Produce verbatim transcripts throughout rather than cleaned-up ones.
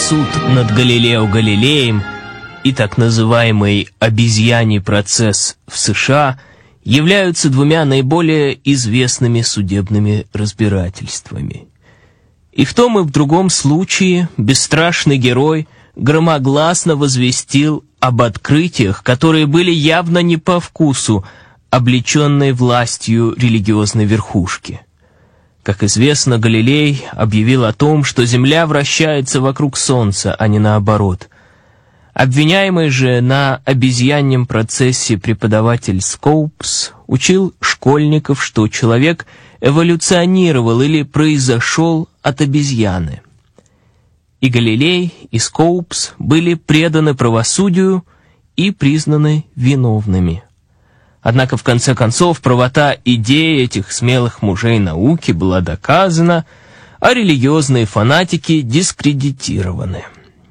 суд над Галилео Галилеем и так называемый обезьяний процесс в США являются двумя наиболее известными судебными разбирательствами. И в том и в другом случае бесстрашный герой громогласно возвестил об открытиях, которые были явно не по вкусу облеченной властью религиозной верхушки. Как известно, Галилей объявил о том, что Земля вращается вокруг Солнца, а не наоборот. Обвиняемый же на обезьяньем процессе преподаватель Скоупс учил школьников, что человек эволюционировал или произошел от обезьяны. И Галилей, и Скоупс были преданы правосудию и признаны виновными. Однако, в конце концов, правота идеи этих смелых мужей науки была доказана, а религиозные фанатики дискредитированы.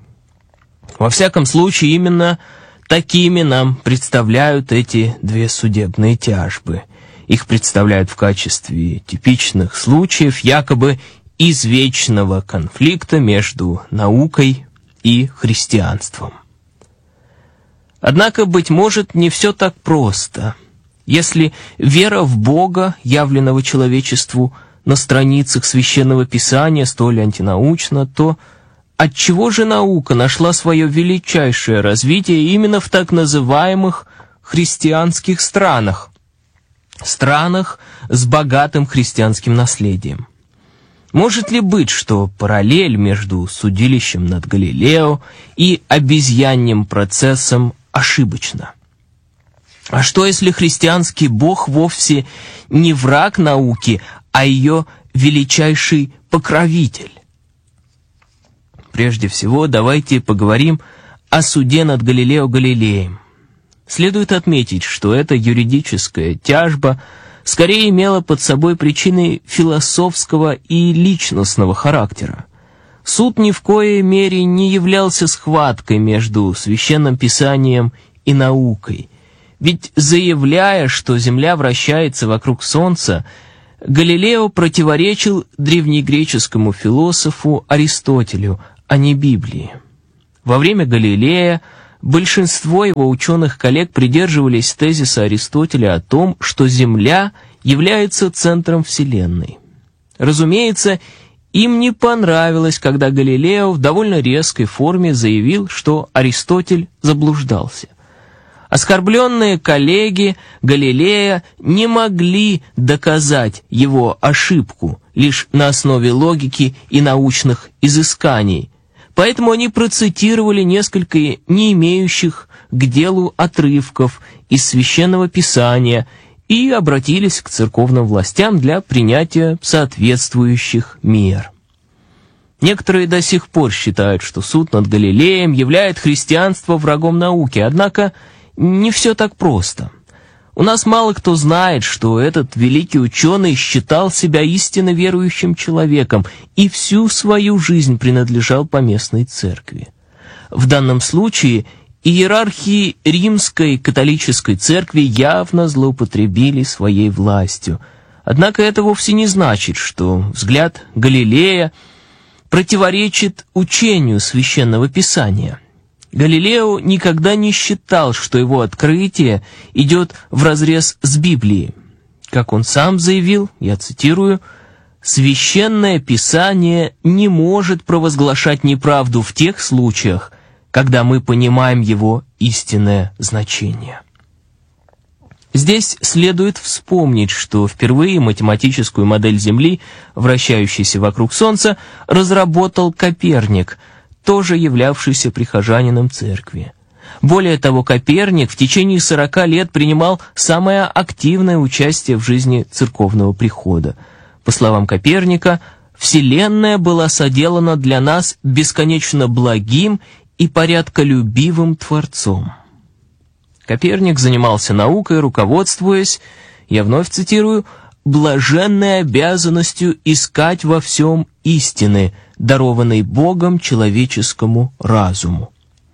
Во всяком случае, именно такими нам представляют эти две судебные тяжбы. Их представляют в качестве типичных случаев якобы извечного конфликта между наукой и христианством. Однако, быть может, не все так просто. Если вера в Бога, явленного человечеству на страницах Священного Писания, столь антинаучна, то отчего же наука нашла свое величайшее развитие именно в так называемых христианских странах, странах с богатым христианским наследием? Может ли быть, что параллель между судилищем над Галилео и обезьяньим процессом ошибочно? А что, если христианский Бог вовсе не враг науки, а ее величайший покровитель? Прежде всего, давайте поговорим о суде над Галилео Галилеем. Следует отметить, что эта юридическая тяжба скорее имела под собой причины философского и личностного характера. Суд ни в коей мере не являлся схваткой между Священным Писанием и наукой. Ведь, заявляя, что Земля вращается вокруг Солнца, Галилео противоречил древнегреческому философу Аристотелю, а не Библии. Во время Галилея большинство его ученых-коллег придерживались тезиса Аристотеля о том, что Земля является центром Вселенной. Разумеется, им не понравилось, когда Галилео в довольно резкой форме заявил, что Аристотель заблуждался. Оскорбленные коллеги Галилея не могли доказать его ошибку лишь на основе логики и научных изысканий, поэтому они процитировали несколько не имеющих к делу отрывков из Священного Писания и обратились к церковным властям для принятия соответствующих мер. Некоторые до сих пор считают, что суд над Галилеем являет христианство врагом науки, однако не все так просто. У нас мало кто знает, что этот великий ученый считал себя истинно верующим человеком и всю свою жизнь принадлежал поместной церкви. В данном случае иерархи Римской католической церкви явно злоупотребили своей властью. Однако это вовсе не значит, что взгляд Галилея противоречит учению Священного Писания. Галилео никогда не считал, что его открытие идет вразрез с Библией. Как он сам заявил, я цитирую, «Священное Писание не может провозглашать неправду в тех случаях, когда мы понимаем его истинное значение». Здесь следует вспомнить, что впервые математическую модель Земли, вращающейся вокруг Солнца, разработал Коперник, тоже являвшийся прихожанином церкви. Более того, Коперник в течение сорока лет принимал самое активное участие в жизни церковного прихода. По словам Коперника, Вселенная была соделана для нас бесконечно благим и порядколюбивым Творцом. Коперник занимался наукой, руководствуясь, я вновь цитирую, «блаженной обязанностью искать во всем истины, дарованной Богом человеческому разуму».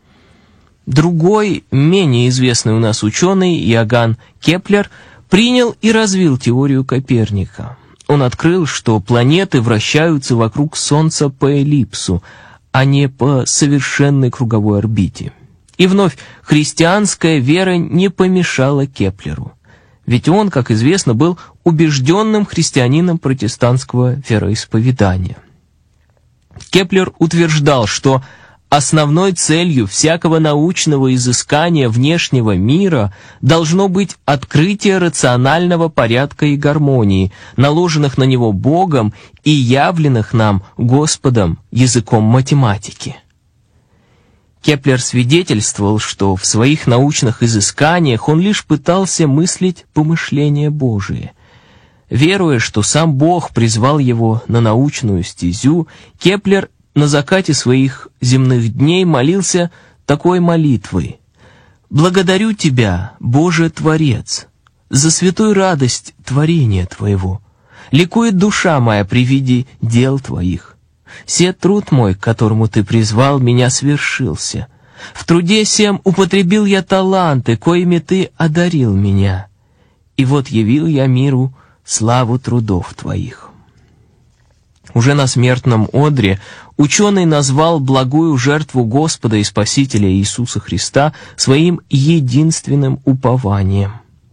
Другой, менее известный у нас ученый, Иоганн Кеплер, принял и развил теорию Коперника. Он открыл, что планеты вращаются вокруг Солнца по эллипсу, а не по совершенной круговой орбите. И вновь, христианская вера не помешала Кеплеру. Ведь он, как известно, был убежденным христианином протестантского вероисповедания. Кеплер утверждал, что основной целью всякого научного изыскания внешнего мира должно быть открытие рационального порядка и гармонии, наложенных на него Богом и явленных нам Господом языком математики. Кеплер свидетельствовал, что в своих научных изысканиях он лишь пытался мыслить помышления Божие. Веруя, что сам Бог призвал его на научную стезю, Кеплер на закате своих земных дней молился такой молитвой: «Благодарю Тебя, Боже Творец, за святую радость творения Твоего. Ликует душа моя при виде дел Твоих. Се труд мой, к которому Ты призвал, меня свершился. В труде сем употребил я таланты, коими Ты одарил меня. И вот явил я миру славу трудов Твоих». Уже на смертном одре ученый назвал благую жертву Господа и Спасителя Иисуса Христа своим единственным упованием.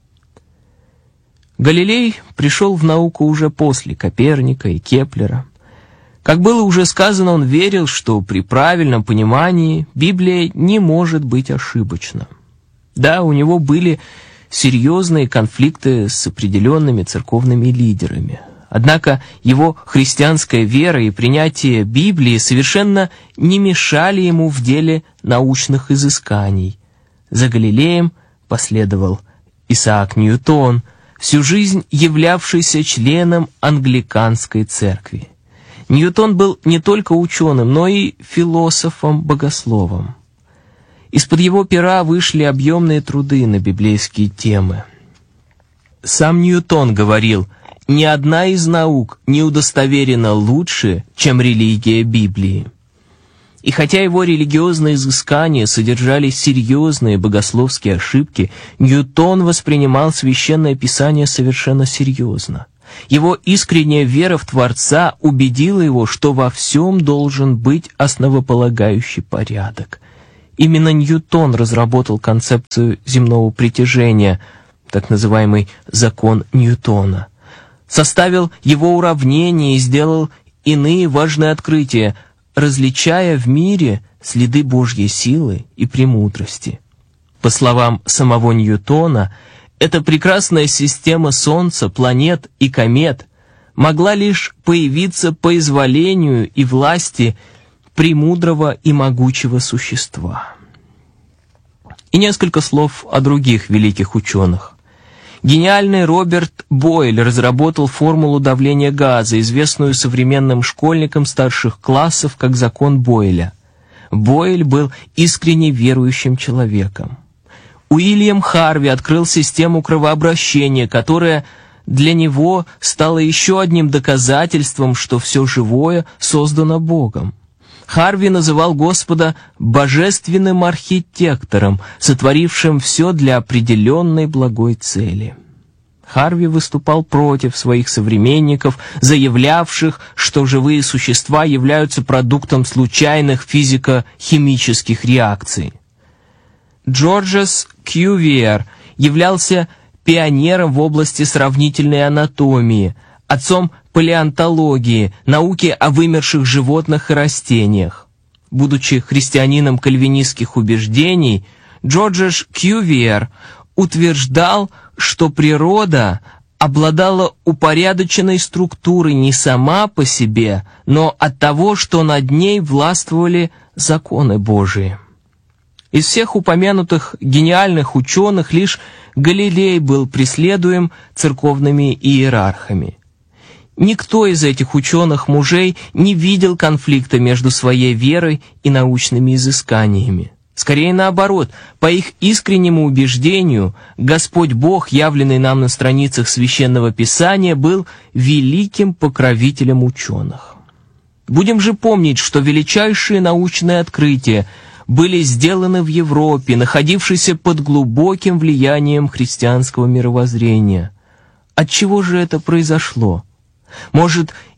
Галилей пришел в науку уже после Коперника и Кеплера. Как было уже сказано, он верил, что при правильном понимании Библия не может быть ошибочна. Да, у него были серьезные конфликты с определенными церковными лидерами. Однако его христианская вера и принятие Библии совершенно не мешали ему в деле научных изысканий. За Галилеем последовал Исаак Ньютон, всю жизнь являвшийся членом англиканской церкви. Ньютон был не только ученым, но и философом-богословом. Из-под его пера вышли объемные труды на библейские темы. Сам Ньютон говорил: «Ни одна из наук не удостоверена лучше, чем религия Библии». И хотя его религиозные изыскания содержали серьезные богословские ошибки, Ньютон воспринимал Священное Писание совершенно серьезно. Его искренняя вера в Творца убедила его, что во всем должен быть основополагающий порядок. Именно Ньютон разработал концепцию земного притяжения, так называемый закон Ньютона, составил его уравнения и сделал иные важные открытия, различая в мире следы Божьей силы и премудрости. По словам самого Ньютона, эта прекрасная система Солнца, планет и комет могла лишь появиться по изволению и власти премудрого и могучего существа. И несколько слов о других великих ученых. Гениальный Роберт Бойль разработал формулу давления газа, известную современным школьникам старших классов как закон Бойля. Бойль был искренне верующим человеком. Уильям Харви открыл систему кровообращения, которая для него стала еще одним доказательством, что все живое создано Богом. Харви называл Господа божественным архитектором, сотворившим все для определенной благой цели. Харви выступал против своих современников, заявлявших, что живые существа являются продуктом случайных физико-химических реакций. Джорджес Кьювиер являлся пионером в области сравнительной анатомии, отцом палеонтологии, науки о вымерших животных и растениях. Будучи христианином кальвинистских убеждений, Джорджес Кьювиер утверждал, что природа обладала упорядоченной структурой не сама по себе, но от того, что над ней властвовали законы Божии. Из всех упомянутых гениальных ученых лишь Галилей был преследуем церковными иерархами. Никто из этих ученых-мужей не видел конфликта между своей верой и научными изысканиями. Скорее наоборот, по их искреннему убеждению, Господь Бог, явленный нам на страницах Священного Писания, был великим покровителем ученых. Будем же помнить, что величайшие научные открытия были сделаны в Европе, находившейся под глубоким влиянием христианского мировоззрения. Отчего же это произошло? Может,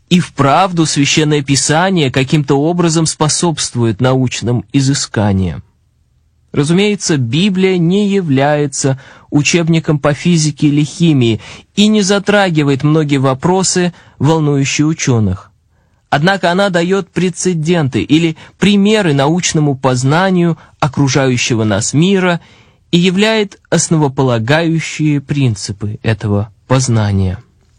и вправду Священное Писание каким-то образом способствует научным изысканиям. Разумеется, Библия не является учебником по физике или химии и не затрагивает многие вопросы, волнующие ученых. Однако она дает прецеденты или примеры научному познанию окружающего нас мира и являет основополагающие принципы этого познания.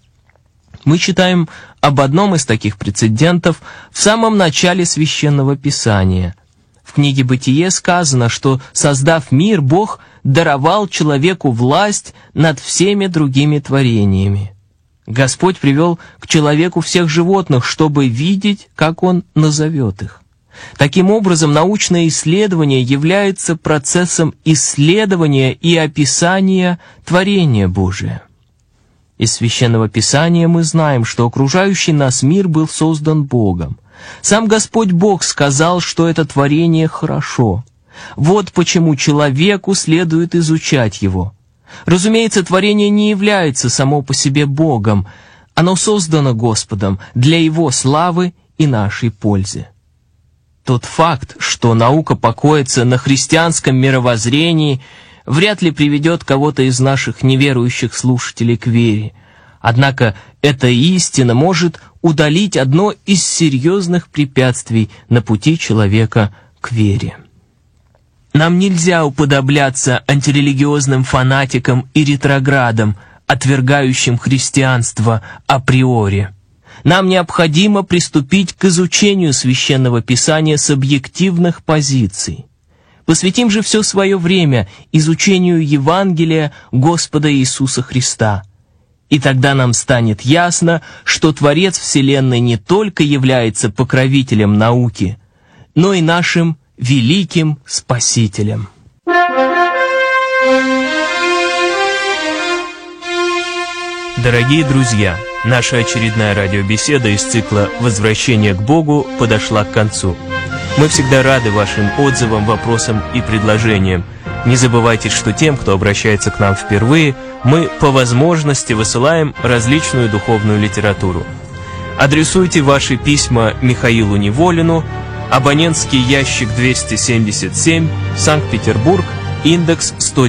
Мы читаем об одном из таких прецедентов в самом начале Священного Писания. В книге «Бытие» сказано, что, создав мир, Бог даровал человеку власть над всеми другими творениями. Господь привел к человеку всех животных, чтобы видеть, как Он назовет их. Таким образом, научное исследование является процессом исследования и описания творения Божия. Из Священного Писания мы знаем, что окружающий нас мир был создан Богом. Сам Господь Бог сказал, что это творение хорошо. Вот почему человеку следует изучать его. Разумеется, творение не является само по себе Богом. Оно создано Господом для Его славы и нашей пользы. Тот факт, что наука покоится на христианском мировоззрении, вряд ли приведет кого-то из наших неверующих слушателей к вере. Однако эта истина может удалить одно из серьезных препятствий на пути человека к вере. Нам нельзя уподобляться антирелигиозным фанатикам и ретроградам, отвергающим христианство априори. Нам необходимо приступить к изучению Священного Писания с объективных позиций. Посвятим же все свое время изучению Евангелия Господа Иисуса Христа. И тогда нам станет ясно, что Творец Вселенной не только является покровителем науки, но и нашим великим Спасителем. Дорогие друзья, наша очередная радиобеседа из цикла «Возвращение к Богу» подошла к концу. Мы всегда рады вашим отзывам, вопросам и предложениям. Не забывайте, что тем, кто обращается к нам впервые, мы по возможности высылаем различную духовную литературу. Адресуйте ваши письма Михаилу Неволину, абонентский ящик двести семьдесят семь, Санкт-Петербург, индекс сто